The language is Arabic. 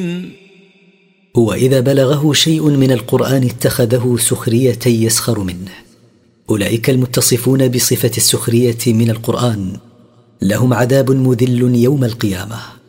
وإذا بلغه شيء من القرآن اتخذه سخرية يسخر منه. أولئك المتصفون بصفة السخرية من القرآن لهم عذاب مذل يوم القيامة.